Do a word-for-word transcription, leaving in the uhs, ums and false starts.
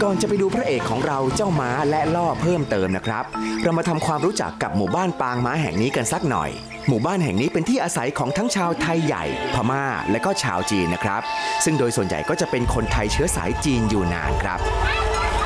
ก่อนจะไปดูพระเอกของเราเจ้าม้าและล่อเพิ่มเติมนะครับเรามาทำความรู้จักกับหมู่บ้านปางม้าแห่งนี้กันสักหน่อยหมู่บ้านแห่งนี้เป็นที่อาศัยของทั้งชาวไทยใหญ่พม่าและก็ชาวจีนนะครับซึ่งโดยส่วนใหญ่ก็จะเป็นคนไทยเชื้อสายจีนอยู่นานครับ